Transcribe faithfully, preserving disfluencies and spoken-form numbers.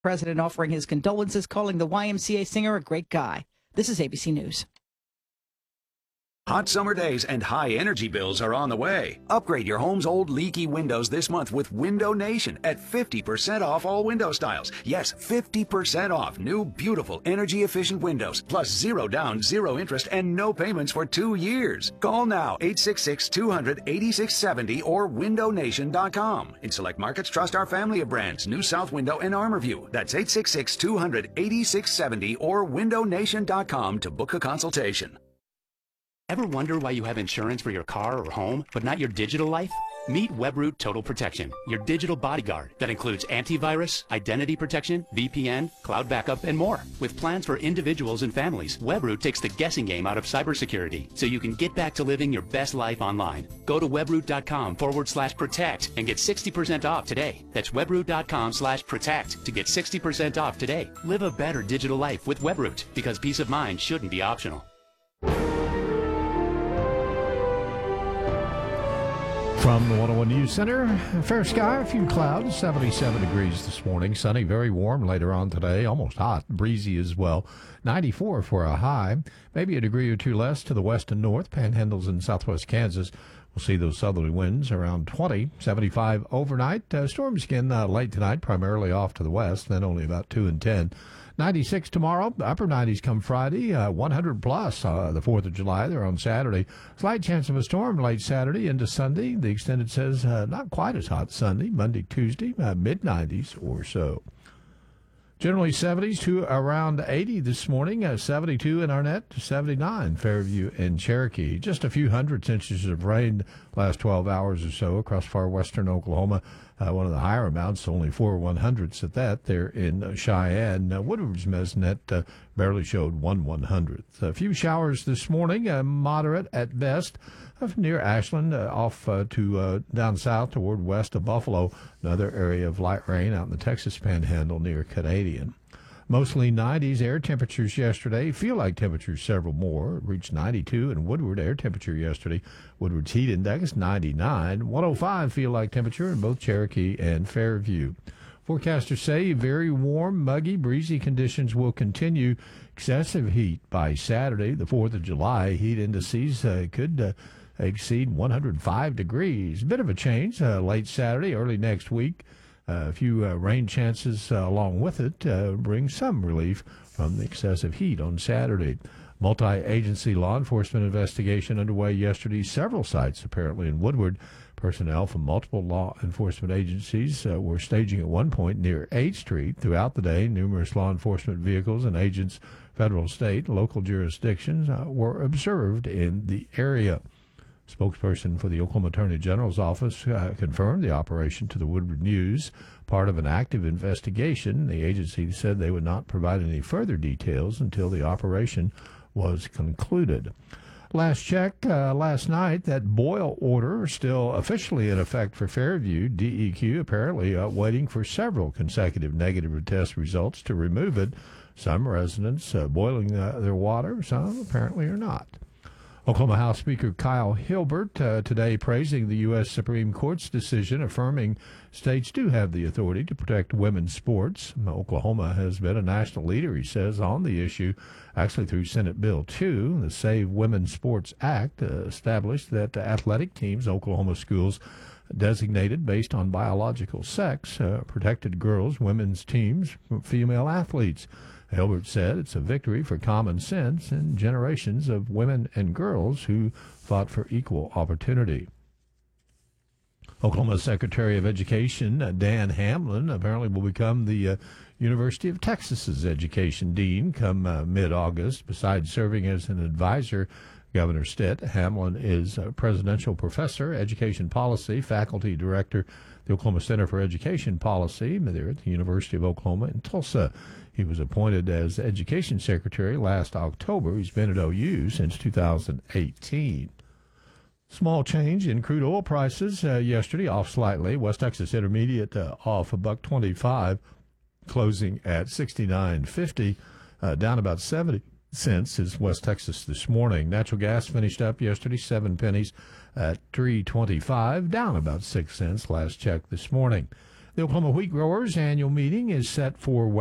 President offering his condolences, calling the Y M C A singer a great guy. This is A B C News. Hot summer days and high energy bills are on the way. Upgrade your home's old leaky windows this month with Window Nation at fifty percent off all window styles. Yes, fifty percent off new, beautiful, energy-efficient windows. Plus zero down, zero interest, and no payments for two years. Call now, eight six six, two hundred, eighty-six seventy or window nation dot com. In select markets, trust our family of brands, New South Window and ArmorView. That's eight six six, two hundred, eighty-six seventy or window nation dot com to book a consultation. Ever wonder why you have insurance for your car or home, but not your digital life? Meet Webroot Total Protection, your digital bodyguard that includes antivirus, identity protection, V P N, cloud backup, and more. With plans for individuals and families, Webroot takes the guessing game out of cybersecurity so you can get back to living your best life online. Go to webroot.com forward slash protect and get sixty percent off today. That's webroot.com slash protect to get sixty percent off today. Live a better digital life with Webroot, because peace of mind shouldn't be optional. From the one oh one News Center, fair sky, a few clouds, seventy-seven degrees this morning. Sunny, very warm later on today, almost hot, breezy as well. ninety-four for a high, maybe a degree or two less to the west and north, panhandles in southwest Kansas. We'll see those southerly winds around twenty, seventy-five overnight. Uh, storms again uh, late tonight, primarily off to the west, then only about two and ten. ninety-six tomorrow, upper nineties come Friday, uh, one hundred plus uh, the fourth of July there on Saturday. Slight chance of a storm late Saturday into Sunday. The extended says uh, not quite as hot Sunday, Monday, Tuesday, uh, mid nineties or so. Generally seventies to around eighty this morning, uh, seventy-two in Arnett, seventy-nine Fairview and Cherokee. Just a few hundred inches of rain last twelve hours or so across far western Oklahoma. Uh, one of the higher amounts, only four one hundredths at that, there in uh, Cheyenne. Uh, Woodward's Mesnet uh, barely showed one one hundredth. A few showers this morning, uh, moderate at best, uh, near Ashland, uh, off uh, to uh, down south toward west of Buffalo. Another area of light rain out in the Texas Panhandle near Canadian. Mostly nineties air temperatures yesterday. Feel like temperatures several more. It reached ninety-two in Woodward air temperature yesterday. Woodward's heat index ninety-nine. one oh five feel like temperature in both Cherokee and Fairview. Forecasters say very warm, muggy, breezy conditions will continue. Excessive heat by Saturday, the fourth of July. Heat indices uh, could uh, exceed one hundred five degrees. A bit of a change uh, late Saturday, early next week. Uh, a few uh, rain chances uh, along with it uh, bring some relief from the excessive heat on Saturday. Multi-agency law enforcement investigation underway yesterday. Several sites apparently in Woodward. Personnel from multiple law enforcement agencies uh, were staging at one point near eighth Street. Throughout the day, numerous law enforcement vehicles and agents, federal, state, local jurisdictions uh, were observed in the area. Spokesperson for the Oklahoma Attorney General's office uh, confirmed the operation to the Woodward News, part of an active investigation. The agency said they would not provide any further details until the operation was concluded. Last check uh, last night, that Boyle order is still officially in effect for Fairview. D E Q apparently uh, waiting for several consecutive negative test results to remove it. Some residents uh, boiling uh, their water, some apparently are not. Oklahoma House Speaker Kyle Hilbert uh, today praising the U S Supreme Court's decision affirming states do have the authority to protect women's sports. Oklahoma has been a national leader, he says, on the issue, actually through Senate Bill two. The Save Women's Sports Act uh, established that athletic teams, Oklahoma schools, designated based on biological sex, uh, protected girls, women's teams, female athletes. Hilbert said it's a victory for common sense and generations of women and girls who fought for equal opportunity. Oklahoma Secretary of Education uh, Dan Hamlin apparently will become the uh, University of Texas's education dean come uh, mid-August. Besides serving as an advisor, Governor Stitt, Hamlin is a presidential professor, education policy, faculty director, the Oklahoma Center for Education Policy, there at the University of Oklahoma in Tulsa. He was appointed as Education Secretary last October. He's been at O U since two thousand eighteen. Small change in crude oil prices uh, yesterday, off slightly. West Texas Intermediate uh, off a buck twenty-five, closing at sixty-nine fifty, uh, down about seventy cents is West Texas this morning. Natural gas finished up yesterday, seven pennies at three twenty-five, down about six cents last check this morning. The Oklahoma Wheat Growers annual meeting is set for